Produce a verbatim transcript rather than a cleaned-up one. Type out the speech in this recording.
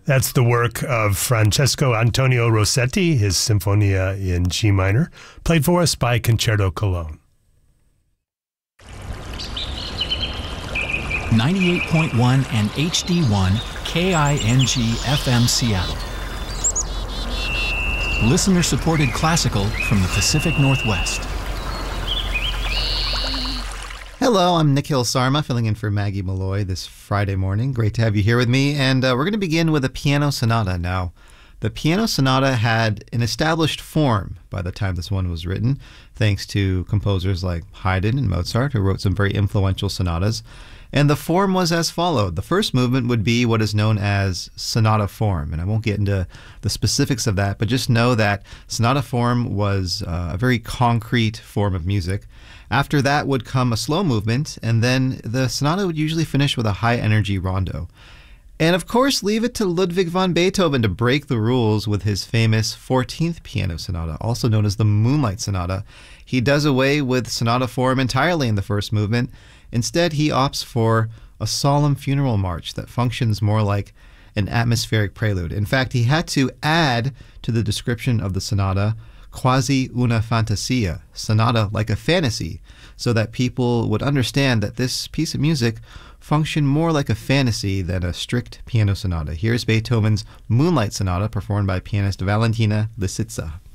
That's the work of Francesco Antonio Rossetti, his Sinfonia in G minor, played for us by Concerto Cologne. ninety-eight point one and H D one K I N G F M Seattle. Listener-supported classical from the Pacific Northwest. Hello, I'm Nikhil Sarma, filling in for Maggie Malloy this Friday morning. Great to have you here with me, and uh, we're going to begin with a piano sonata. Now, the piano sonata had an established form by the time this one was written, thanks to composers like Haydn and Mozart, who wrote some very influential sonatas. And the form was as followed. The first movement would be what is known as sonata form, and I won't get into the specifics of that, but just know that sonata form was uh, a very concrete form of music. After that would come a slow movement, and then the sonata would usually finish with a high-energy rondo. And of course, leave it to Ludwig van Beethoven to break the rules with his famous fourteenth piano sonata, also known as the Moonlight Sonata. He does away with sonata form entirely in the first movement. Instead, he opts for a solemn funeral march that functions more like an atmospheric prelude. In fact, he had to add to the description of the sonata quasi una fantasia, sonata like a fantasy, so that people would understand that this piece of music functioned more like a fantasy than a strict piano sonata. Here's Beethoven's Moonlight Sonata, performed by pianist Valentina Lisitsa.